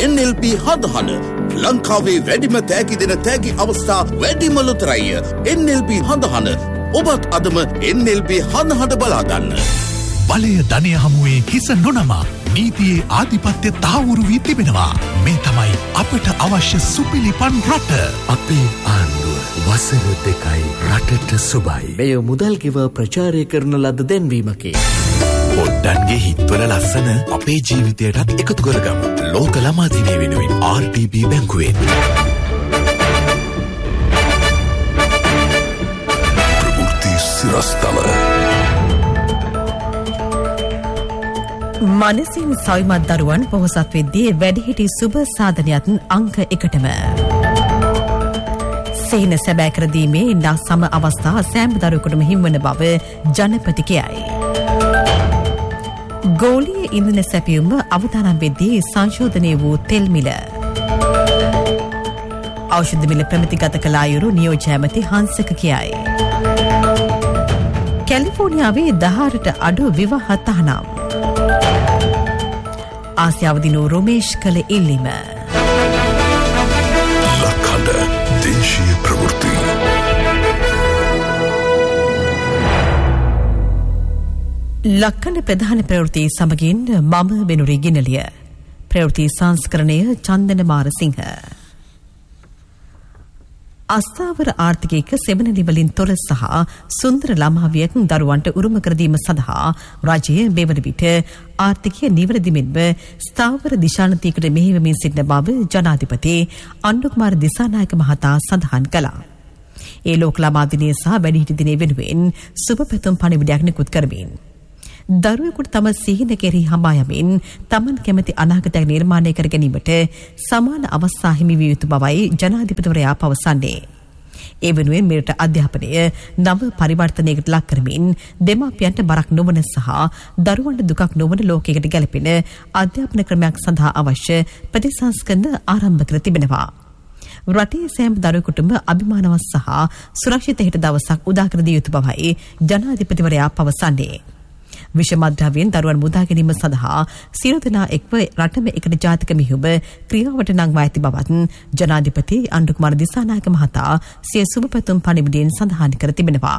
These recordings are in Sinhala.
NLP හඳහන ලංකාවේ වැඩිම තෑගි දෙන තෑගි අවස්ථා වැඩිම ලොතරැය NLP හඳහන ඔබත් අදම NLP හඳහට බලා ගන්න. බලය ධනය හමුවේ හිස නොනමා නීතියේ ආධිපත්‍ය තහවුරු වී තිබෙනවා. මේ තමයි අපට අවශ්‍ය සුපිලිපන් රට. අපේ ආණ්ඩුව වසර 2යි රටට සුබයි. මෙය මුදල් ගෙව ප්‍රචාරය කරන ලද දැන්වීමකි. පොඩ්ඩන්ගේ හිත්වල ලස්සන අපේ ජීවිතයටත් එකතු කරගමු. ලෝක ළමා දිනය වෙනුවෙන් RTB බැංකුවෙන්. ප්‍රවෘත්ති සිරස්තල. මනසින් සවිමත් දරුවන් පොහොසත් වෙද්දී වැඩිහිටි සුබ සාධනයත් අංක 1ටම. සේන සැබෑ කර දීමේ සම අවස්ථා සෑම දරුවෙකුටම හිමිවන බව ජනපති කියයි. ගෝලීය ඉන්ධන සැපයුම අවදානම් වෙද්දී සංශෝධනය වූ තෙල් මිල. ඖෂධ මිල ප්‍රමිතිගත කළ අයුරු නියෝජ්‍ය ඇමති හංසක කියයි. කැලිෆෝනියාවේ 18ට අඩු විවාහ තහනම්. ආසියාව දිනූ රොමේෂ් කළ ඉල්ලීම. ලක්හඬ දේශීය ප්‍රවෘත්ති. ලක්කන ප්‍රධාන ප්‍රවෘත්ති සමගින් මම වෙනුරි ගිනලිය. ප්‍රවෘත්ති සංස්කරණය චන්දන මාරසිංහ. අස්ථාවර ආර්ථිකයක සෙවණලි වලින් තොර සහ සුන්දර ළමාවියක් දරුවන්ට උරුම කර දීම සඳහා රජය මෙවන විට ආර්ථිකය නිවැරදි මෙන්ම ස්ථාවර දිශානතියකට මෙහෙයමින් සිටින බව ජනාධිපති අනුකුමාර දිසානායක මහතා සඳහන් කළා. ඒ ලෝක ළමා දිනය සහ වැඩිහිටි දිනය වෙනුවෙන් සුබ පැතුම් පණිවිඩයක් නිකුත් කරමින් දරුවෙකුට තම සිහින කෙරෙහි හඹා යමින් තමන් කැමති අනාගතයක් නිර්මාණය කර ගැනීමට සමාන අවස්ථා හිමි විය යුතු බවයි ජනාධිපතිවරයා පවසන්නේ. ඒ වෙනුවෙන් මෙරට අධ්‍යාපනය නව පරිවර්තනයකට ලක් කරමින් දෙමාපියන්ට බරක් නොවන සහ දරුවන්ට දුකක් නොවන ලෝකයකට ගැලපෙන අධ්‍යාපන ක්‍රමයක් සඳහා අවශ්‍ය ප්‍රතිසංස්කරණ ආරම්භ කර තිබෙනවා. රටේ සෑම දරුවෙකුටම අභිමානවත් සහ සුරක්ෂිත හෙට දවසක් උදා කර දිය යුතු බවයි ජනාධිපතිවරයා පවසන්නේ. විෂමද්‍රව්‍යයෙන් දරුවන් මුදා ගැනීම සඳහා සියලු දෙනා එක්ව රටම එකට ජාතික මිහිුම ක්‍රියාවට නංවා ඇති බවත් ජනාධිපති අනුකුමාර දිසානායක මහතා සිය සුබ පැතුම් පණිවිඩයෙන් සඳහන් කර තිබෙනවා.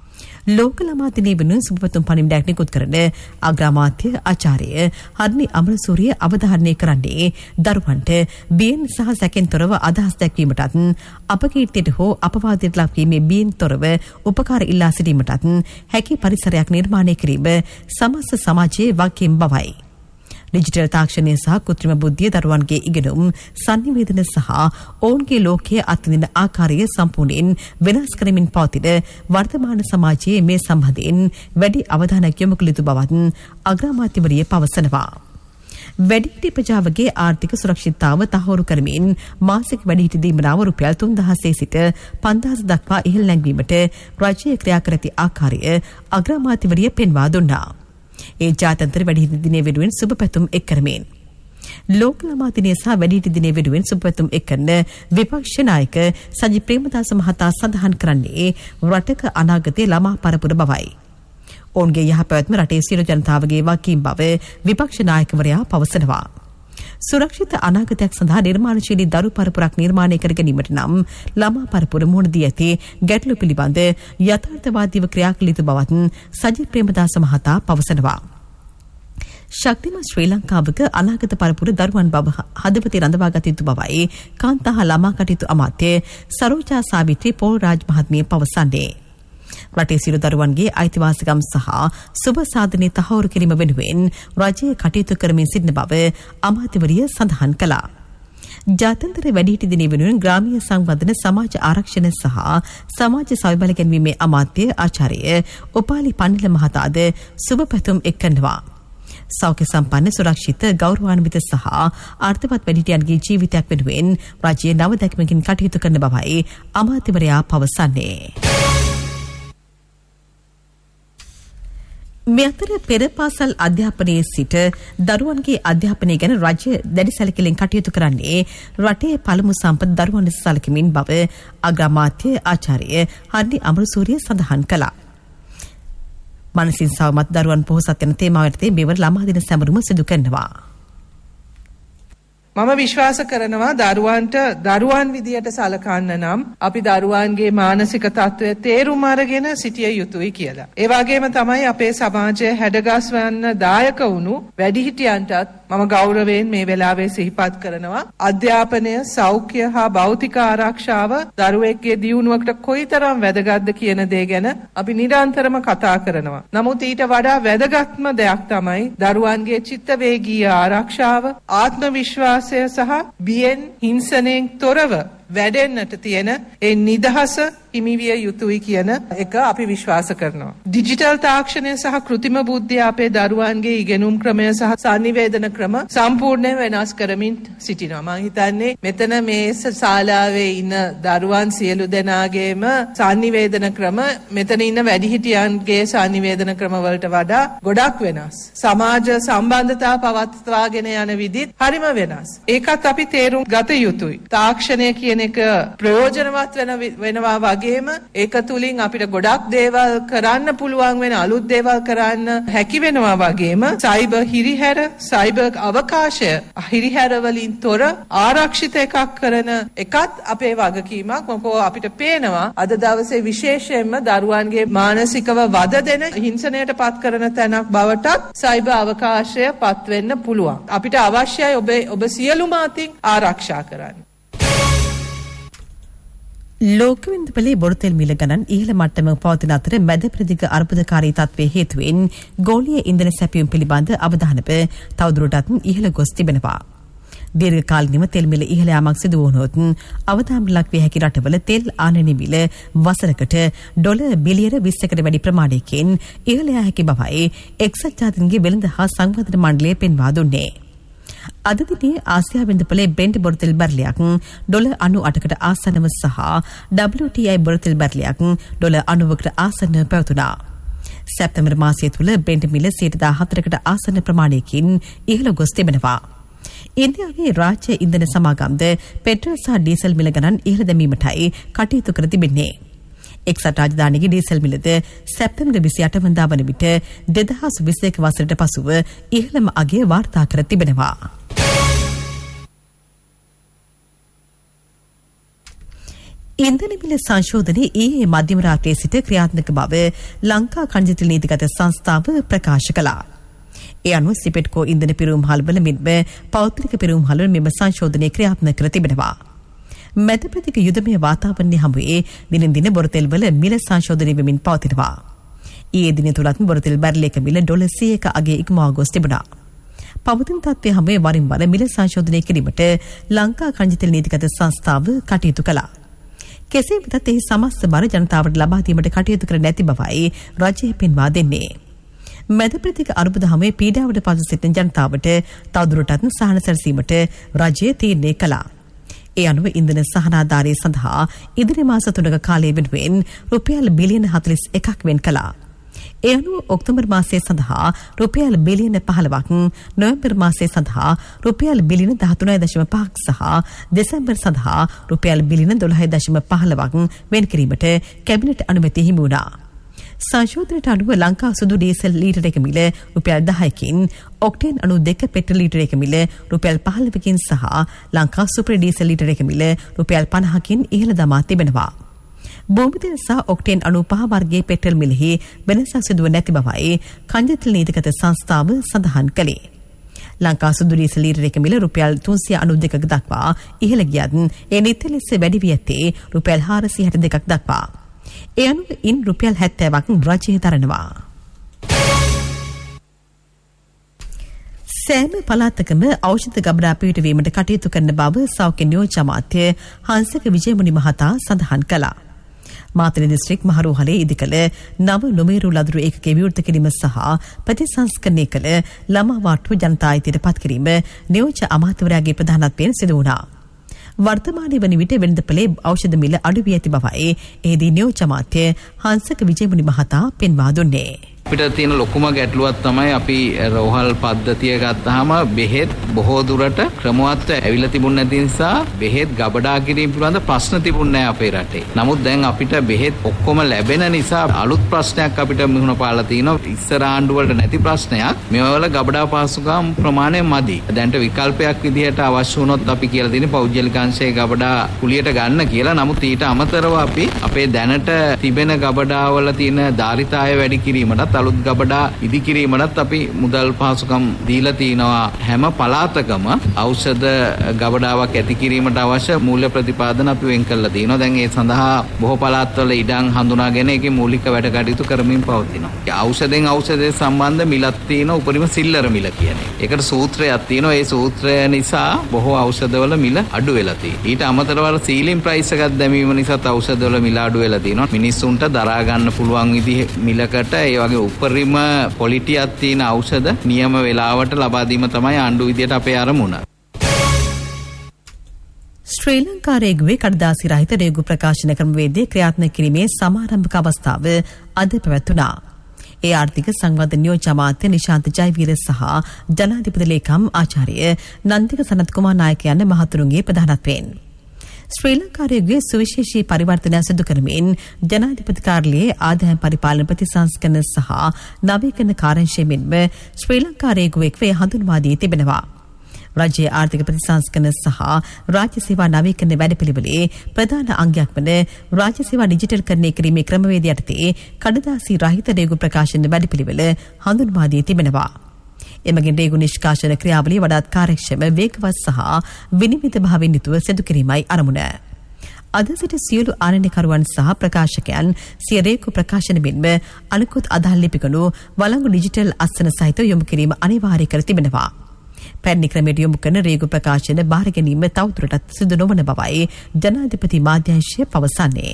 ලෝක ළමා දිනය වෙනුවෙන් සුබ පැතුම් පණිවිඩයක් නිකුත් කරන අග්‍රාමාත්‍ය ආචාර්ය හර්නි අමරසූරිය අවධාරණය කරන්නේ දරුවන්ට බියෙන් සහ සැකෙන් තොරව අදහස් දැක්වීමටත් අපකීර්තියට හෝ අපවාදයට ලක්වීමේ බියෙන් තොරව උපකාර ඉල්ලා සිටීමටත් හැකි පරිසරයක් නිර්මාණය කිරීම සමස්ත සමාජයේ වගකීම් බවයි. ඩිජිටල් තාක්ෂණය සහ කෘත්‍රිම බුද්ධිය දරුවන්ගේ ඉගෙනුම් සංනිවේදන සහ ඔවුන්ගේ ලෝකයේ අත්විඳින ආකාරය සම්පූර්ණයෙන් වෙනස් කරමින් පවතින වර්තමාන සමාජයේ මේ සම්බන්ධයෙන් වැඩි අවධානයක් යොමු කළ යුතු බවත් අග්‍රාමාත්‍යවරිය පවසනවා. වැඩිහිටි ප්‍රජාවගේ ආර්ථික සුරක්ෂිතතාව තහවුරු කරමින් මාසික වැඩිහිටි දීමනාව රුපියල් 3000 සිට 5000 දක්වා ඉහළ නැංවීමට රජය ක්‍රියා කර ඇති ආකාරය අග්‍රාමාත්‍යවරිය පෙන්වා දුන්නා. ඒ ජාත්‍යන්තර වැඩිහිටි දිනය වෙනුවෙන් සුබ පැතුම් එක් කරමින් ලෝක ළමා දිනය සහ වැඩිහිටි දිනය වෙනුවෙන් සුබ පැතුම් එක් කරන විපක්ෂ නායක සජි ප්‍රේමදාස මහතා සඳහන් කරන්නේ රටක අනාගතයේ ළමා පරපුර බවයි. ඔවුන්ගේ යහපැවැත්ම රටේ සියලු ජනතාවගේ වගකීම් බව විපක්ෂ නායකවරයා පවසනවා. සුරක්ෂිත අනාගතයක් සඳහා නිර්මාණශීලී දරු පරපුරක් නිර්මාණය කර ගැනීමට නම් ළමා පරපුර මුහුණ දී ඇති ගැටලු පිළිබඳ යථාර්ථවාදීව ක්‍රියා කළ යුතු බවත් සජිත් ප්‍රේමදාස මහතා පවසනවා. ශක්තිමත් ශ්‍රී ලංකාවක අනාගත පරපුර දරුවන් බව හදවතේ රඳවාගත යුතු බවයි කාන්තා හා ළමා කටයුතු අමාත්‍ය සරෝජා සාවිත්‍රී පෝල් රාජ් මහත්මිය පවසන්නේ. රටේ සියලු දරුවන්ගේ අයිතිවාසිකම් සහ සුබ සාධනය තහවුරු කිරීම වෙනුවෙන් රජය කටයුතු කරමින් සිටින බව අමාත්‍යවරිය සඳහන් කළා. ජාත්‍යන්තර වැඩිහිටි දිනය වෙනුවෙන් ග්‍රාමීය සංවර්ධන සමාජ ආරක්ෂණ සහ සමාජ සවිබල ගැන්වීමේ අමාත්‍ය ආචාර්ය උපාලි පන්නිල මහතාද සුබ පැතුම් එක් කරනවා. සෞඛ්‍ය සම්පන්න සුරක්ෂිත ගෞරවාන්විත සහ අර්ථවත් වැඩිහිටියන්ගේ ජීවිතයක් වෙනුවෙන් රජය නව දැක්මකින් කටයුතු කරන බවයි අමාත්‍යවරයා පවසන්නේ. මේ අතර පෙර පාසල් අධ්‍යාපනයේ සිට දරුවන්ගේ අධ්‍යාපනය ගැන රජය දැඩි සැලකිල්ලෙන් කටයුතු කරන්නේ රටේ පළමු සම්පත් දරුවන් ලෙස සැලකීමෙන් බව අග්‍රාමාත්‍ය ආචාර්ය හර්නි අමරසූරිය සඳහන් කළා. මනසින් සවමත් දරුවන් පොහොසත් යන තේමාව යටතේ මෙවර ළමා දින සැමරුම සිදු කරනවා. මම විශ්වාස කරනවා දරුවන්ට දරුවන් විදියට සලකන්න නම් අපි දරුවන්ගේ මානසික තත්ත්වය තේරුම් අරගෙන සිටිය යුතුයි කියලා. ඒ වගේම තමයි අපේ සමාජයේ හැඩගස්වන්න දායක වුණු වැඩිහිටියන්ටත් මම ගෞරවයෙන් මේ වෙලාවේ සිහිපත් කරනවා. අධ්‍යාපනය, සෞඛ්‍ය හා භෞතික ආරක්ෂාව දරුවෙක්ගේ දියුණුවකට කොයිතරම් වැදගත්ද කියන දේ ගැන අපි නිරන්තරම කතා කරනවා. නමුත් ඊට වඩා වැදගත්ම දෙයක් තමයි දරුවන්ගේ චිත්තවේගීය ආරක්ෂාව, ආත්ම විශ්වාසය සහ බියෙන් හිංසනයෙන් තොරව වැඩෙන්නට තියෙන ඒ නිදහස හිමිවිය යුතුයි කියන එක අපි විශ්වාස කරනවා. ඩිජිටල් තාක්ෂණය සහ කෘත්‍රිම බුද්ධිය අපේ දරුවන්ගේ ඉගෙනුම් ක්‍රමය සහ sannivedana ක්‍රම සම්පූර්ණයෙන් වෙනස් කරමින් සිටිනවා. මම හිතන්නේ මෙතන මේ ශාලාවේ ඉන්න දරුවන් සියලු දෙනාගේම sannivedana ක්‍රම මෙතන ඉන්න වැඩිහිටියන්ගේ sannivedana ක්‍රම වලට වඩා ගොඩක් වෙනස්. සමාජ සම්බන්ධතා පවත්වාගෙන යන විදිහත් හරිම වෙනස්. ඒකත් අපි තේරුම් ගත යුතුයි. තාක්ෂණය කියන එක ප්‍රයෝජනවත් වෙනවා වගේම ඒක තුලින් අපිට ගොඩක් දේවල් කරන්න පුළුවන් වෙන අලුත් දේවල් කරන්න හැකි වෙනවා වගේම සයිබර් හිරිහැර සයිබර් අවකාශය හිරිහැර වලින් තොර ආරක්ෂිත එකක් කරන එකත් අපේ වගකීමක්. මොකෝ අපිට පේනවා අද දවසේ විශේෂයෙන්ම දරුවන්ගේ මානසිකව වද දෙන හිංසනයට පත් කරන තැනක් බවටත් සයිබර් අවකාශය පත් වෙන්න පුළුවන්. අපිට අවශ්‍යයි ඔබ සියලුම අතින් ආරක්ෂා කරන්න. ලෝකවින්දපලේ බොරතෙල් මිල ගණන් ඉහළ මට්ටමක පවතින අතර මැද ප්‍රතික අර්බුදකාරී තත්ත්වයේ හේතුවෙන් ගෝලීය ඉන්ධන සැපයුම් පිළිබඳ අවධානය තවදුරටත් ඉහළ ගොස් තිබෙනවා. දීර්ඝකාලීනව තෙල් මිල ඉහළ යාමක් සිදු වුණොත් අවධානයට ලක් විය හැකි රටවල තෙල් ආනයන මිල වසරකට ඩොලර් බිලියන 20කට වැඩි ප්‍රමාණයකින් ඉහළ යා හැකි බවයි එක්සත් ජාතීන්ගේ වෙළඳ හා සංවර්ධන මණ්ඩලය පෙන්වා දුන්නේ. අද දිනේ ආසියාවෙන්දපලේ බෙන්ඩ් බොරතෙල් බැරලයක් ඩොලර් 98කට ආසන්නව සහ WTI බොරතෙල් බැරලයක් ඩොලර් 90කට ආසන්නව පැවතුණා. සැප්තැම්බර් මාසය තුල බෙන්ඩ් මිල 14කට ආසන්න ප්‍රමාණයකින් ඉහළ ගොස් තිබෙනවා. ඉන්දියාවේ රාජ්‍ය ඉන්ධන සමාගම්ද පෙට්‍රල් සහ ඩීසල් මිල ගණන් ඉහළ දැමීමටයි කටයුතු කර තිබෙන්නේ. එක්සත් රාජධානියේ ඩීසල් මිලද සැප්තැම්බර් 28 වනදා වන විට 2021 වසරට පසුව ඉහළම අගය වාර්තා කර තිබෙනවා. ඉන්ධන මිල සංශෝධනයේ ඊයේ මධ්‍යම රාත්‍රියේ සිට ක්‍රියාත්මක බව ලංකා ඛනිජ තෙල් නීතිගත සංස්ථාව ප්‍රකාශ කළා. ඒ අනුව සිපෙට්කෝ ඉන්ධන පිරවුම්හල්වල මෙන්ම පෞද්ගලික පිරවුම්හල්වල මෙම සංශෝධනය ක්‍රියාත්මක කර තිබෙනවා. මැද ප්‍රතික යුදමය වාතාවරණය හමුවේ දිනෙන් දින බොරතෙල් වල මිල සංශෝධනය වෙමින් පවතිනවා. ඊයේ දින තුලත් බොරතෙල් බැරලයක මිල ඩොලර් 100ක අගය ඉක්මවා ගොස් තිබුණා. පවතින තත්ත්වය හමුවේ වරින් වර මිල සංශෝධනය කිරීමට ලංකා ඛනිජ තෙල් නීතිගත සංස්ථාව කටයුතු කළා. කෙසේ වෙතත් එහි සමස්ත බර ජනතාවට ලබා දීමට කටයුතු කර නැති බවයි රජය පෙන්වා දෙන්නේ. මැද ප්‍රතික අර්බුද හමුවේ පීඩාවට පසු සිටින ජනතාවට තවදුරටත් සහන සැලසීමට රජය තීරණය කළා. ඒ අනුව ඉන්ධන සහනාධාරය සඳහා ඉදිරි මාස 3ක කාලය වෙනුවෙන් රුපියල් බිලියන 41ක් වෙන් කළා. ඒ අනුව ඔක්තෝබර් මාසය සඳහා රුපියල් බිලියන 15ක්, නොවැම්බර් මාසය සඳහා රුපියල් බිලියන 13.5ක් සහ දෙසැම්බර් සඳහා රුපියල් බිලියන 12.15ක් වෙන් කිරීමට කැබිනට් අනුමැතිය හිමි වුණා. සංශෝධනයට අනුව ලංකා සුදු ඩීසල් ලීටරයක මිල රුපියල් 10කින්, ඔක්ටේන් 92 පෙට්‍රල් ලීටරයක මිල රුපියල් 15කින් සහ ලංකා සුපර් ඩීසල් ලීටරයක මිල රුපියල් 50කින් ඉහළ දමා තිබෙනවා. භූමිතෙල් සහ ඔක්ටේන් 95 වර්ගයේ පෙට්‍රල් මිලෙහි වෙනසක් සිදුව නැති බවයි ඛනිජ තෙල් නීතිගත සංස්ථාව සඳහන් කළේ. ලංකා සුදු ඩීසල් ලීටරයක මිල රුපියල් 392ක දක්වා ඉහළ ගියත් ඒ නිත්‍ය ලෙස වැඩි වී ඇත්තේ රුපියල් 462ක් දක්වා. ඒ අනුව ඉන් රුපියල් 70ක් රජය දරනවා. සෑම පළාතකම ඖෂධ ගබඩා පිහිටුවීමට කටයුතු කරන බව සෞඛ්‍ය නියෝජ්‍ය අමාත්‍ය හංසක විජයමුනි මහතා සඳහන් කළා. මාතලේ දිස්ත්‍රික් මහරෝහලේ ඉදිකළ නව නොමේරු ලදරු ඒකකයේ විවෘත කිරීම සහ ප්‍රතිසංස්කරණය කළ ළමා වාට්ටුව ජනතා අයිතියට පත් කිරීම නියෝජ්‍ය අමාත්‍යවරයාගේ ප්‍රධානත්වයෙන් සිදු වුණා. වර්තමානයේ වන විට වෙළඳපොලේ ඖෂධ මිල අඩු වී ඇති බවයි එහිදී නියෝජ්‍ය අමාත්‍ය හංසක විජයමුනි මහතා පෙන්වා දුන්නේ. අපිට තියෙන ලොකුම ගැටලුවක් තමයි අපි රෝහල් පද්ධතිය ගත්තාම බෙහෙත් බොහෝ දුරට ක්‍රමවත්ව ඇවිල්ලා තිබුණ නැති නිසා බෙහෙත් ගබඩා කිරීම පිළිබඳ ප්‍රශ්න තිබුණේ නැහැ අපේ රටේ. නමුත් දැන් අපිට බෙහෙත් ඔක්කොම ලැබෙන නිසා අලුත් ප්‍රශ්නයක් අපිට මුහුණ පාලා තියෙනවා. ඉස්සර ආණ්ඩු වලට නැති ප්‍රශ්නයක්. මේවල ගබඩා පහසුකම් ප්‍රමාණය මදි. දැන්ට විකල්පයක් විදිහට අවශ්‍ය වුණොත් අපි කියලා දෙන්නේ පෞද්ගලික අංශයේ ගබඩා කුලියට ගන්න කියලා. නමුත් ඊට අමතරව අපි අපේ දැනට තිබෙන ගබඩාවල තියෙන ධාරිතාවය වැඩි කිරීමටත් අලුත් ගබඩා ඉදි කිරීමටත් අපි මුදල් පහසුකම් දීලා තිනවා. හැම පළාතකම ඖෂධ ගබඩාවක් ඇති කිරීමට අවශ්‍ය මූල්‍ය ප්‍රතිපාදන අපි වෙන් කරලා තිනවා. දැන් ඒ සඳහා බොහෝ පළාත්වල ඉඩම් හඳුනාගෙන ඒකේ මූලික වැඩ කටයුතු කරමින් පවතිනවා. ඖෂධෙන් ඖෂධය සම්බන්ධ මිලක් තියෙන උපරිම සිල්ලර මිල කියන්නේ. ඒකට සූත්‍රයක් තියෙනවා. ඒ සූත්‍රය නිසා බොහෝ ඖෂධවල මිල අඩු වෙලා තියෙනවා. ඊට අමතරව සීලින් ප්‍රයිස් එකක් දැමීම නිසා ඖෂධවල මිල අඩු වෙලා තියෙනවා. මිනිස්සුන්ට දරා ගන්න පුළුවන් විදිහේ මිලකට ඒ වගේ උපරිම ක්වොලිටියක් තියෙන ඖෂධ නියම වේලාවට ලබා දීම තමයි ආණ්ඩුව විදියට අපේ අරමුණ. ශ්‍රී ලංකා රේගුවේ කඩදාසි රහිත රේගු ප්‍රකාශන ක්‍රමවේදය ක්‍රියාත්මක කිරීමේ සමාරම්භක අවස්ථාව අද පැවැත්වුණා. ඒ ආර්ථික සංවර්ධන නියෝජ්‍ය අමාත්‍ය නිශාන්ත ජයවීර සහ ජනාධිපති ලේකම් ආචාර්ය නන්දික සනත් කුමාර නායක යන මහතුරුන්ගේ ප්‍රධානත්වයෙන් ශ්‍රී ලංකා රේගුවේ සුවිශේෂී පරිවර්තනයක් සිදු කරමින් ජනාධිපති කාර්යාලයේ ආදායම් පරිපාලන ප්‍රතිසංස්කරණ සහ නවීකරණ කාර්යාංශය මෙන්ම ශ්‍රී ලංකා රේගුව එක්ව හඳුන්වා දී තිබෙනවා. රාජ්‍ය ආර්ථික ප්‍රතිසංස්කරණ සහ රාජ්‍ය සේවා නවීකරණ වැඩපිළිවෙලේ ප්‍රධාන අංගයක් වන රාජ්‍ය සේවා ඩිජිටල්කරණය කිරීමේ ක්‍රමවේදය යටතේ කඩදාසි රහිත රේගු ප්‍රකාශන වැඩපිළිවෙල හඳුන්වා දී තිබෙනවා. එමගින් රේගු නිෂ්කාශන ක්‍රියාවලිය වඩාත් කාර්යක්ෂම වේගවත් සහ විනිවිද භාවයෙන් යුතුව සිදු කිරීමයි අරමුණ. අද සිට සියලු ආනයනකරුවන් සහ ප්‍රකාශකයන් සිය රේගු ප්‍රකාශන මෙන්ම අනිකුත් අදාළ ලිපිගනු වළංගු ඩිජිටල් අත්සන සහිත යොමු කිරීම අනිවාර්ය කර තිබෙනවා. පැරණි ක්‍රමයට යොමු කරන රේගු ප්‍රකාශන බාර ගැනීම තවදුරටත් සිදු නොවන බවයි ජනාධිපති මාධ්‍යංශය පවසන්නේ.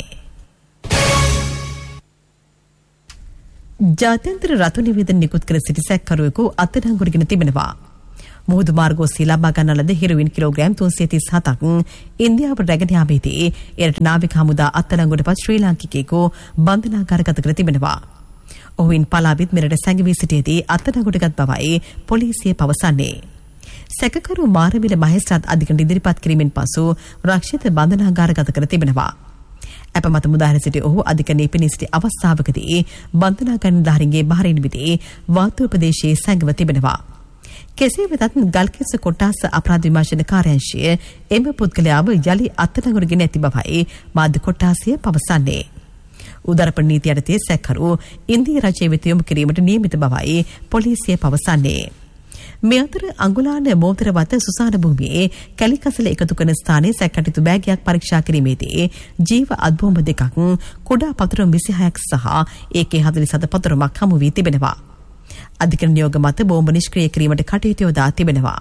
ජාත්‍යන්තර රතු නිවේදන නිකුත් කර සිටි සැකකරුවෙකු අත්අඩංගුවටගෙන තිබෙනවා. මුහුදු මාර්ග ඔස්සේ ලබා ගන්න ලද හෙරොයින් කිලෝග්‍රෑම් 337ක් ඉන්දියාවට රැගෙන යාමේදී එරට නාවික හමුදා අත්අඩංගුවටපත් ශ්‍රී ලාංකිකයෙකු බන්ධනාගාරගත කර තිබෙනවා. ඔහුන් පලාවිත් මෙරට සැඟවී සිටියේදී අත්අඩංගුවටගත් බවයි පොලිසිය පවසන්නේ. සැකකරු මාරවිල මහේස්ත්‍රාත් අධිකරණ ඉදිරිපත් කිරීමෙන් පසු රක්ෂිත බන්ධනාගාරගත කර තිබෙනවා. අපමත මුදාහැර සිටි ඔහු අධිකරණයේ පෙනී සිටි අවස්ථාවකදී බන්ධනාගාර නිලධාරීන්ගේ බහරින් විදී වාතුව ප්‍රදේශයේ සැඟව තිබෙනවා. කෙසේ වෙතත් ගල්කිස්ස කොට්ටාස අපරාධ විමර්ශන කාර්යාංශය එම පුද්ගලයාව යලි අත්අඩංගුවටගෙන ඇති බවයි මාධ්‍ය කොට්ටාසය පවසන්නේ. උදරපණ නීතිය යටතේ සැකකරු ඉන්දියා රජයේ වෙත යොමු කිරීමට නියමිත බවයි පොලිසිය පවසන්නේ. මේ අතර අඟුලාන මෝතර වත සුසාන භූමියේ කැලිකසල එකතු කරන ස්ථානයේ සැකකටයුතු බෑගයක් පරීක්ෂා කිරීමේදී ජීව අත්බෝම්බ දෙකක් කුඩා පතුරුම් 26ක් සහ AK-47 පතුරුමක් හමු වී තිබෙනවා. අධිකරණ නියෝග මත බෝම්බ නිෂ්ක්‍රිය කිරීමට කටයුතු යොදා තිබෙනවා.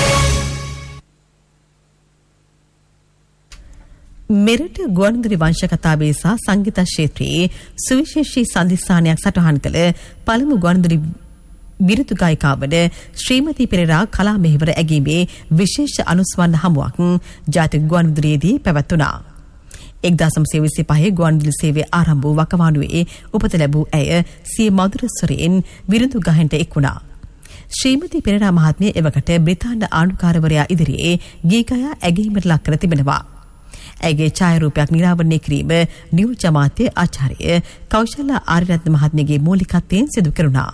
මෙරට ගුවන්විදුලි වංශ කතාවේ සහ සංගීත ක්ෂේත්‍රයේ සුවිශේෂී සම්දිස්ථානයක් සටහන් කළ පළමු ගුවන්විදුලි විරුතු ගායිකාවන ශ්‍රීමති පෙරේරා කලා මෙහෙවර ඇගීමේ විශේෂ අනුස්වන්න හමුවක් ජාතික ගුවන්විදුලියේදී පැවැත්වුණා. 1925 ගුවන්විදුලි සේවය ආරම්භ වූ වකවානුවේ උපත ලැබූ ඇය සිය මధుර ස්වරයෙන් විරුතු ගායනට එක් වුණා. ශ්‍රීමති පෙරේරා මහත්මිය එවකට බ්‍රිතාන්‍ය ආණ්ඩුකාරවරයා ඉදිරියේ ගී ගයා ඇගීමට ලක් කර තිබෙනවා. ඇගේ ඡායාරූපයක් නිරාවරණය කිරීම නියෝජ්‍ය අමාත්‍ය ආචාර්ය කෞශල ආරියරත්න මහත්මියගේ මූලිකත්වයෙන් සිදු කෙරුණා.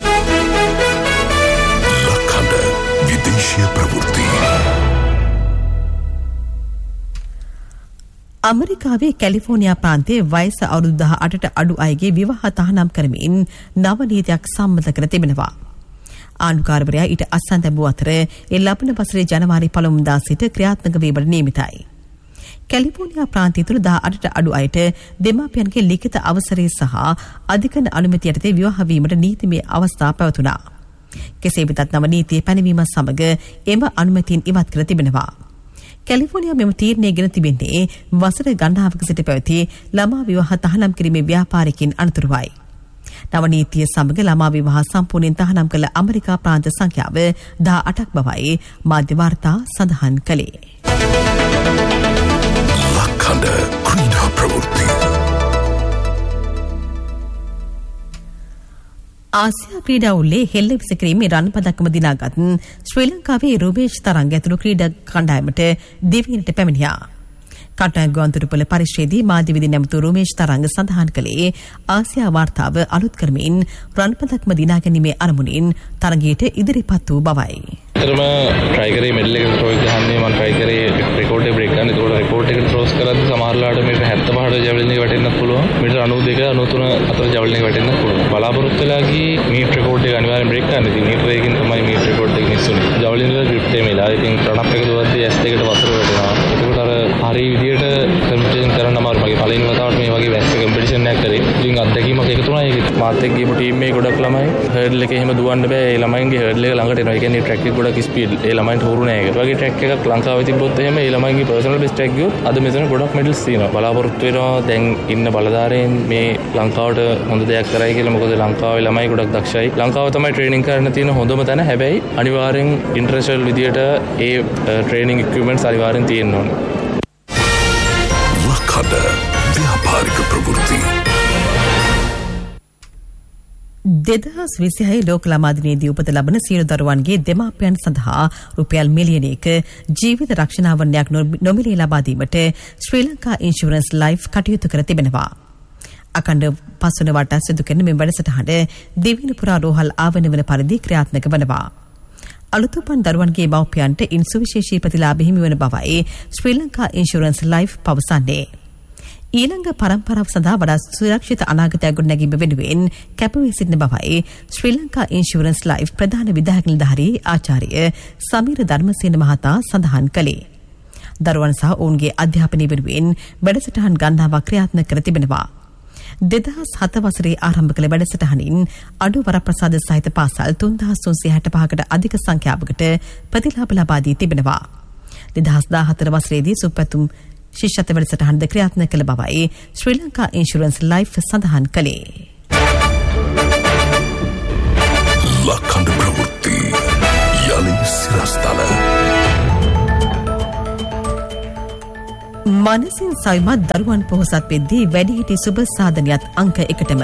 ලක්හඬ විදේශීය ප්‍රවෘත්ති. ඇමරිකාවේ කැලිෆෝනියා ප්‍රාන්තයේ වයස අවුරුදු 18ට අඩු අයගේ විවාහ තහනම් කරමින් නව නීතියක් සම්මත කර තිබෙනවා. ආණ්ඩුකාරවරයා ඊට අත්සන් ලැබුව අතර ඒ ලබන වසරේ ජනවාරි 1 වෙනිදා සිට ක්‍රියාත්මක වීමට නියමිතයි. කැලිෆෝනියා ප්‍රාන්තය තුළ 18ට අඩු අයට දෙමාපියන්ගේ ලිඛිත අවසරය සහ අධිකරණ අනුමැතිය යටතේ විවාහ වීමට නීතිමය අවස්ථා පැවතුණා. කෙසේ වෙතත් නව නීතිය පැනවීම සමග එම අනුමැතියෙන් ඉවත් කර තිබෙනවා. කැලිෆෝනියා මෙම තීරණය ගෙන තිබෙන්නේ වසර ගණනාවක සිට පැවති ළමා විවාහ තහනම් කිරීමේ ව්‍යාපාරිකින් අනතුරුවයි. නව නීතිය සමග ළමා විවාහ සම්පූර්ණයෙන් තහනම් කළ ඇමරිකා ප්‍රාන්ත සංඛ්‍යාව 18ක් බවයි මාධ්‍ය වාර්තා සඳහන් කළේ. ලක්හඬ ක්‍රීඩා ප්‍රවෘත්ති. ආසියා ක්‍රීඩා උල්ලේ හෙල්ල විසිකිරීමේ රන් පදක්කම දිනාගත් ශ්‍රී ලංකාවේ රුමේෂ් තරංග ඇතුළු ක්‍රීඩා කණ්ඩායමට දිවයිනට පැමිණියා. කටුනායක ගුවන්තොටුපළ පරිශ්‍රයේදී මාධ්‍යවේදී නැමතු රුමේෂ් තරංග සඳහන් කළේ ආසියා වාර්තාව අලුත් කරමින් රන් පදක්ම දිනා ගැනීමේ අරමුණින් තරගයට ඉදිරිපත් වූ බවයි. ඇත්තටම try කරේ මෙඩල් එකට throw එක ගහන්නේ මම try කරේ රෙකෝඩ් එක බ්‍රේක් ගන්න. ඒකෝට රෙකෝඩ් එකට throws කරද්දී සමහරලාට මීටර 75ට ජැවලින් එක වැටෙන්නත් පුළුවන්. මීටර 92 93 අතර ජැවලින් එක වැටෙන්නත් පුළුවන්. බලාපොරොත්තු වෙලා ගියේ මීටර රෙකෝඩ් එක අනිවාර්යෙන් බ්‍රේක් ගන්න. ඉතින් මීටර එකකින් තමයි මීටර රෙකෝඩ් එක මිස් වුනේ. ජැවලින් වල ග්‍රිප් එක මෙලා. ඉතින් රන් අප් එක දුවද්දී S දෙකට වතුර වැටෙනවා. ඒකෝට අර හරිය විදියට කම්පිටිෂන් කරන්න අමාරුයි. මගේ පළවෙනි වතාවට මේ වගේ වැස්ස කම්පිටිෂන් එකක් කරේ. ඉතින් අත්දැකීමක් එකතු වුණා. ඒක මාත් එක්ක ගියපු ටීම් එකේ ගොඩක් ළමයි හර්ඩල් එකේ එහෙම දුවන්න බෑ. ඒ ළමයින්ගේ හර්ඩල් එක ළඟට එනවා. ඒ කියන්නේ ට්‍රැක් එක ගොඩක් ස්පීඩ්. ඒ ළමයින්ට හුරු නෑ. ඒක වගේ ට්‍රැක් එකක් ලංකාවේ තිබ්බොත් එහෙම ඒ ළමයින්ගේ පර්සනල් බෙස්ට් එකක් ගියොත් අද මෙතන ගොඩක් මෙඩල්ස් තියෙනවා. බලාපොරොත්තු වෙනවා දැන් ඉන්න බලධාරීන් මේ ලංකාවට හොඳ දෙයක් කරයි කියලා. මොකද ලංකාවේ ළමයි ගොඩක් දක්ෂයි. ලංකාව තමයි ට්‍රේනින් කරන්න තියෙන හොඳම තැන. හැබැයි අනිවාර්යෙන් ඉන්ටර්නැෂනල් විදියට ඒ ට්‍රේනින් ඉක්විප්මන්ට්ස් අනිවාර්යෙන් තියෙන්න ඕනේ. ලකඩ ව්‍යාපාරික ප්‍රවෘත්ති 2026 ලෝක ළමා දිනයේදී උපත ලබන සියලු දරුවන්ගේ දෙමාපියන් සඳහා රුපියල් මිලියනයක ජීවිත රක්ෂණාවරණයක් නොමිලේ ලබා දීමට ශ්‍රී ලංකා ඉන්ෂුරන්ස් ලයිෆ් කටයුතු කර තිබෙනවා. අකණ්ඩ පසුන වට සිදු කරන මෙම වැඩසටහන දිවින පුරා රෝහල් ආවරණ වන පරිදි ක්‍රියාත්මක වනවා. අලුත් උපන් දරුවන්ගේ මව්පියන්ට ඉන් සුවිශේෂී ප්‍රතිලාභ හිමි වන බවයි ශ්‍රී ලංකා ඉන්ෂුරන්ස් ලයිෆ් පවසන්නේ. ඊළඟ පරම්පරාව සඳහා වඩා සුරක්ෂිත අනාගතයක් ගොඩනැගීම වෙනුවෙන් කැපවී සිටින බවයි ශ්‍රී ලංකා ඉන්ෂුරන්ස් ලයිෆ් ප්‍රධාන විධායක නිලධාරී ආචාර්ය සමීර ධර්මසේන මහතා සඳහන් කළේ. දරුවන් සහ ඔවුන්ගේ අධ්‍යාපනය වෙනුවෙන් වැඩසටහන් ගණනාවක් ක්‍රියාත්මක කර තිබෙනවා. 2007 වසරේ ආරම්භ කළ වැඩසටහනින් අඩු වරප්‍රසාද සහිත පාසල් 3365කට අධික සංඛ්‍යාවකට ප්‍රතිලාභ ලබා දී තිබෙනවා. 2014 වසරේදී සුපැතුම් ශිෂ්‍යත්ව වැඩසටහනද ක්‍රියාත්මක කළ බවයි ශ්‍රී ලංකා ඉන්ෂුරන්ස් ලයිෆ් සඳහන් කළේ. ලකඩ ප්‍රවෘත්ති යලි සිරස්තල මනසින් සවිමත් දරුවන් පොහොසත් වෙද්දී වැඩිහිටි සුබ සාධනයත් අංක 1ටම.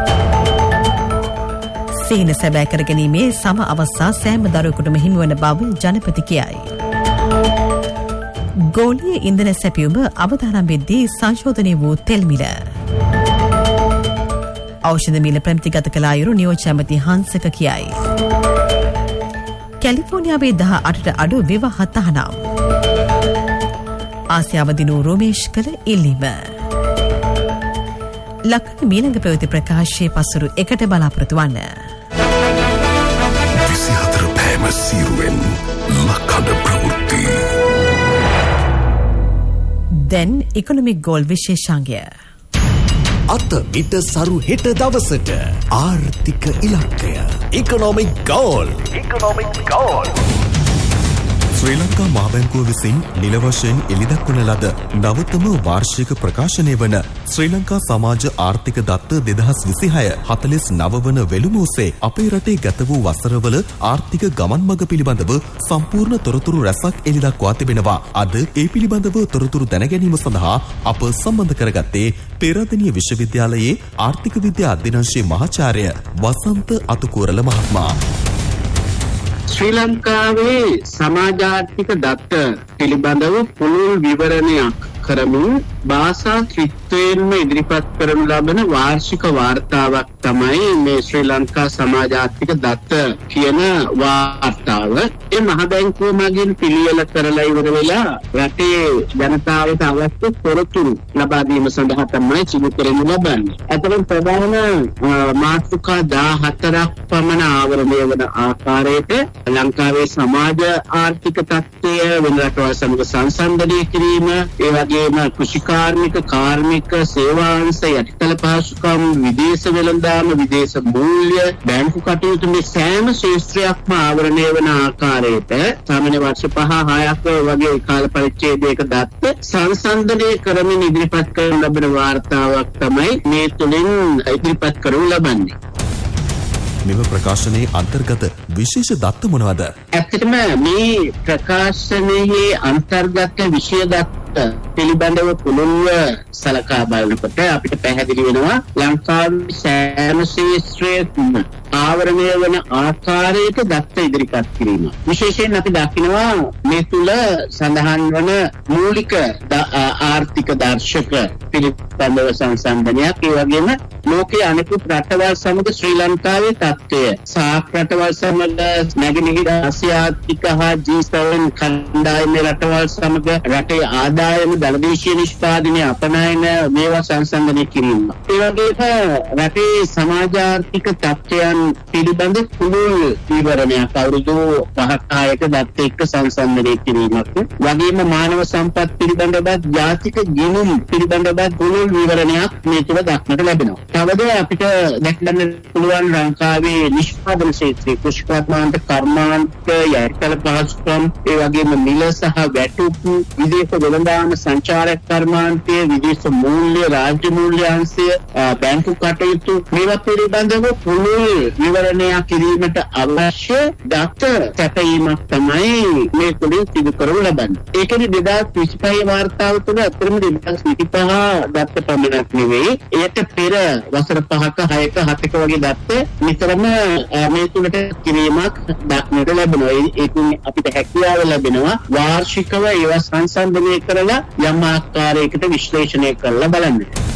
සීන සැබෑ කර ගැනීමේ සම අවස්ථා සෑම දරුවෙකුටම හිමිවන බව ජනපති කියයි. ගෝලීය ඉන්ධන සැපයුම අවදානම් වෙද්දී සංශෝධනය වූ තෙල් මිල. ඖෂධ මිල ප්‍රමිතිගත කළ අයුරු නියෝජ්‍ය ඇමති හංසක කියයි. කැලිෆෝනියාවේ 18ට අඩු විවාහ තහනම්. ආසියාව දිනු රෝමේෂ් කළ ඉල්ලීම. ලක්කඩ මීළඟ ප්‍රවෘත්ති ප්‍රකාශයේ පසුරු එකට බලාපොරොත්තු වන්න. 24 පෑම සීරුවෙන් ලකඩ ප්‍රවෘත්ති. දැන් ඉකොනොමික් ගෝල් විශේෂාංගය. අත මිට සරු හෙට දවසට ආර්ථික ඉලක්කය ඉකොනොමික් ගෝල්. ශ්‍රී ලංකා මහ බැංකුව විසින් නිල වශයෙන් එළිදක්වන ලද නවතම වාර්ෂික ප්‍රකාශනය වන ශ්‍රී ලංකා සමාජ ආර්ථික දත්ත 2026-49 වන වෙළුම ඔස්සේ අපේ රටේ ගත වූ වසරවල ආර්ථික ගමන් මඟ පිළිබඳව සම්පූර්ණ තොරතුරු රැසක් එළිදක්වා තිබෙනවා. අද ඒ පිළිබඳව තොරතුරු දැන ගැනීම සඳහා අප සම්බන්ධ කරගත්තේ පේරාදෙණිය විශ්වවිද්‍යාලයේ ආර්ථික විද්‍යා අධ්‍යනාංශයේ මහාචාර්ය වසන්ත අතුකෝරළ මහත්මයා. ශ්‍රී ලංකාවේ සමාජාර්ථික දත්ත පිළිබඳව පුළුල් විවරණයක් කරමින් භාෂා ත්‍රිත්වයෙන්ම ඉදිරිපත් කරනු ලබන වාර්ෂික වාර්තාවක් තමයි මේ ශ්‍රී ලංකා සමාජාර්ථික දත්ත කියන වාර්තාව. ඒ මහ බැංකුව මගින් පිළියෙල කරලා ඉවර වෙලා රටේ ජනතාවට අවශ්‍ය තොරතුරු ලබා දීම සඳහා තමයි සිදු කරනු ලබන්නේ. අතරින් ප්‍රධාන මාතෘකා 14ක් පමණ ආවරණය වන ආකාරයට ලංකාවේ සමාජ ආර්ථික තත්ත්වය වෙන රටවල් සමග සංසන්දනය කිරීම, ඒ වගේම කෘෂිකාර්මික කාර්මික සේවාංශ යටිතල පහසුකම්, විදේශ වෙළඳාම, විදේශ මූල්‍ය, බැංකු කටයුතු මේ සෑම ශාස්ත්‍රයක්ම ආවරණය වන ආකාරයට සාමාන්‍ය වර්ෂ 5-6ක් වගේ කාල පරිච්ඡේදයක දත්ත සංසන්දනය කරමින් ඉදිරිපත් කරන ලබන වාර්තාවක් තමයි මේ තුලින් ඉදිරිපත් කරනු ලබන්නේ. මෙම ප්‍රකාශනයේ අන්තර්ගත විශේෂ දත්ත මොනවාද? ඇත්තටම මේ ප්‍රකාශනයේ අන්තර්ගත විෂය දත්ත පිළිබඳව පුළුල්ව සලකා බලනකොට අපිට පැහැදිලි වෙනවා ලංකාවේ සෑම ශාස්ත්‍රයකම ආවරණය වන ආකාරයට දත්ත ඉදිරිපත් කිරීම. විශේෂයෙන් අපි දකිනවා මේ තුල සඳහන් වන මූලික ආර්ථික දර්ශක පිළිබඳව සංසන්දනයක්. ඒ වගේම ලෝකයේ අනෙකුත් රටවල් සමග ශ්‍රී ලංකාවේ තත්ත්වය, සාක් රටවල් සමග නැගෙනහිර ආසියාතික හා G7 කණ්ඩායමේ රටවල් සමග රටේ ආදායම දළදේශීය නිෂ්පාදනය අපනයන මේවා සංසන්දනය කිරීම. ඒ වගේම රටේ සමාජාර්ථික තත්ත්වයන් පිළිබඳ පුළුල් විවරණයක් අවුරුදු 5-6ක දත්ත එක්ක සංසන්දනය කිරීමක්. වගේම මානව සම්පත් පිළිබඳව ජාතික ගිණුම් පිළිබඳව පුළුල් විවරණයක් මේ තුළ දක්නට ලැබෙනවා. තවද අපිට දැක්කන්න පුළුවන් ලංකාවේ නිෂ්පාදන ක්ෂේත්‍රයේ කෘෂිකර්මාන්ත කර්මාන්ත යටිතල පහසුකම් ඒ වගේම මිල සහ වැටුප් විදේශ වෙළඳාම සංචාරක කර්මාන්තය විදේශ මූල්‍ය රාජ්‍ය මූල්‍ය අංශය බැංකු කටයුතු මේවා පිළිබඳව පුළුල් විවරණයක් කිරීමට අවශ්‍ය දත්ත සැපයීමක් තමයි මේ තුලින් සිදු කරනු ලබන්නේ. ඒකෙදි 2025 වාර්තාව තුළ අතරම 2025 දත්ත පමණක් නෙවෙයි ඒට පෙර වසර 5ක 6ක 7ක වගේ දත්ත නිතරම මේ තුලට කිරීමක් දක්නට ලැබෙනවා. ඒකෙන් අපිට හැකියාව ලැබෙනවා වාර්ෂිකව ඒවා සංසන්දනය කරලා යම් ආකාරයකට විශ්ලේෂණය කරලා බලන්න.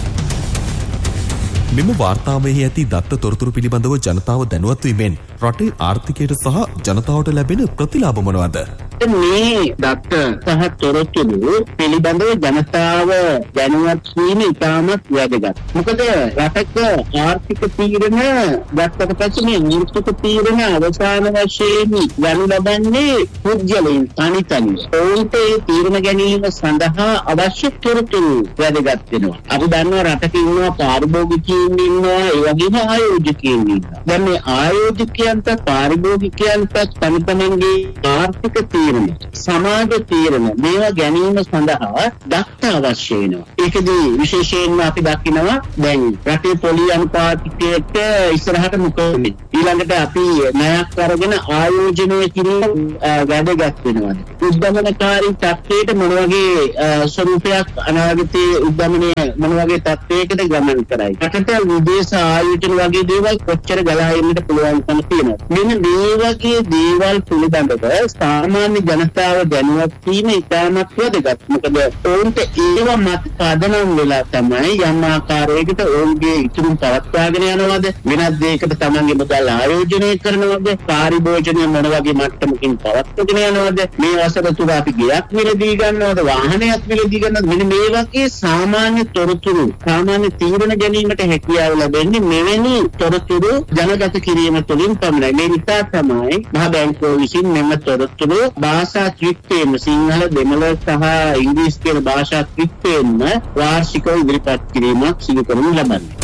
මෙම වාර්තාවෙහි ඇති දත්ත තොරතුරු පිළිබඳව ජනතාව දැනුවත් වීමෙන් රටේ ආර්ථිකයට සහ ජනතාවට ලැබෙන ප්‍රතිලාභ මොනවාද? මේ දත්ත සහ තොරතුරු පිළිබඳව ජනතාව දැනුවත් වීම ඉතාමත් වැදගත්. මොකද රටක ආර්ථික තීරණ ගත්තට පස්සේ මේ නීතික තීරණ අවසාන වශයෙන් ගනු ලබන්නේ පුද්ගලයන් තනිතනිව. ඔවුන්ට තීරණ ගැනීම සඳහා අවශ්‍ය තොරතුරු වැදගත් වෙනවා. අපි දන්නවා රටක ඉන්නවා පාරිභෝගිකයන් ඉන්නවා ඒ වගේම ආයෝජකයන් ඉන්නවා. දැන් මේ ආයෝජකයන්ට පාරිභෝගිකයන්ට තම තමන්ගේ ආර්ථික තීරණ සමාජ තීරණ මේවා ගැනීම සඳහා දත්ත අවශ්‍ය වෙනවා. ඒකදී විශේෂයෙන්ම අපි දකිනවා දැන් රටේ පොලි අනුපාතිකයට ඉස්සරහට මුකෝනේ ඊළඟට අපි ණයක් අරගෙන ආයෝජනය කිරීම වැදගත් වෙනවා. උද්දමනකාරී තත්ත්වයට මොන වගේ ස්වරූපයක් අනාගතයේ උද්දමනය මොන වගේ තත්ත්වයකට ගමන් කරයි. රටට විදේශ ආයෝජන වගේ දේවල් කොච්චර ගලා එන්නට පුළුවන්කම තියෙනවා. මෙන්න මේ වගේ දේවල් පිළිබඳව සාමාන්‍ය ජනතාව දැනුවත් වීම ඉතාමත් වැදගත්. මොකද ඔවුන්ට ඒව මත පදනම් වෙලා තමයි යම් ආකාරයකට ඔවුන්ගේ ඉතුරුම් පවත්වාගෙන යනවාද වෙනත් දෙයකට තමන්ගේ මුදල් ආයෝජනය කරනවද පාරිභෝජනය මොන වගේ මට්ටමකින් පවත්වාගෙන යනවාද මේ වසර තුල අපි ගයක් මිලදී ගන්නවද වාහනයක් මිලදී ගන්නවද මෙන්න මේ වගේ සාමාන්‍ය තොරතුරු සාමාන්‍ය තීරණ ගැනීමට හැකියාව ලැබෙන්නේ මෙවැනි තොරතුරු ජනගත කිරීම තුළින් පමණයි. මේ නිසා තමයි මහ බැංකුව විසින් මෙම තොරතුරු භාෂා ත්‍රිත්වයෙන්ම සිංහල දෙමළ සහ ඉංග්‍රීසි කියන භාෂා ත්‍රිත්වයෙන්ම වාර්ෂිකව ඉදිරිපත් කිරීමක් සිදු කරනු ලබන්නේ.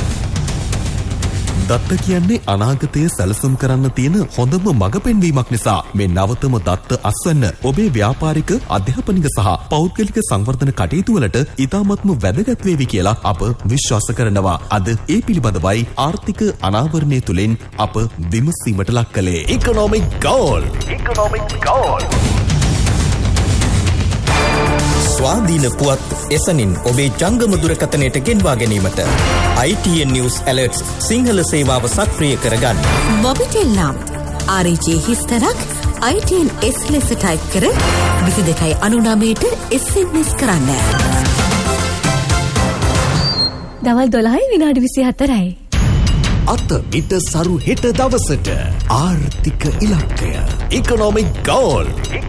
දත්ත කියන්නේ අනාගතය සැලසුම් කරන්න තියෙන හොඳම මඟ පෙන්වීමක් නිසා මේ නවතම දත්ත අස්වැන්න ඔබේ ව්‍යාපාරික අධ්‍යාපනික සහ පෞද්ගලික සංවර්ධන කටයුතු වලට ඉතාමත්ම වැදගත් වේවි කියලා අප විශ්වාස කරනවා. අද ඒ පිළිබඳවයි ආර්ථික අනාවරණය තුලින් අප විමසීමට ලක් කළේ. Economic goal. ස්වාධීන පුවත් එසනින් ඔබේ ජංගම දුරකථනයට ගෙන්වා ගැනීමට ITN News Alerts සිංහල සේවාව සක්‍රිය කරගන්න. මොබිටෙල් නම් RJ හිස්තරක් ITN S ලෙස ටයිප් කර 2299ට SMS කරන්න. දවල් 12:24. අත මිට සරු හෙට දවසට ආර්ථික ඉලක්කය. Economic goal.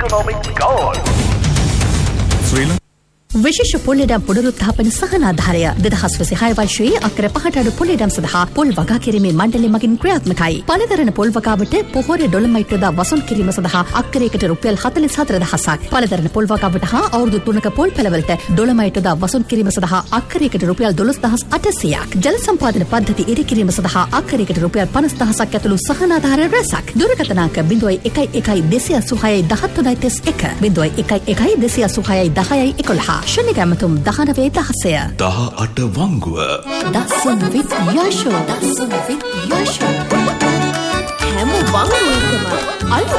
විශේෂ පොල්ලෙඩම් පුනරුත්ථාපන සහනාධාරය 2026 වර්ෂයේ අක්කර 5ට අඩු පොල්ලෙඩම් සඳහා පොල් වගා කිරීමේ මණ්ඩලය මගින් ක්‍රියාත්මකයි. පළදරන පොල් වගාවට පොහොර ඩොලමයිට් යොදා වසූල් කිරීම සඳහා අක්කරයකට රුපියල් 44000ක්. පළදරන පොල් වගාවට හා අවුරුදු 3ක පොල් පැලවලට ඩොලමයිට් යොදා වසූල් කිරීම සඳහා අක්කරයකට රුපියල් 12800ක්. ජල සම්පාදන පද්ධති ඉරි කිරීම සඳහා අක්කරයකට රුපියල් 50000ක් ඇතුළු සහනාධාර රැසක්. දුරකථන අංක 011286 1311 ශනික ඇමතුම් 19/16 18 වංගුව දසුන් විත් යශෝ හැම වංගුවකම අලුත්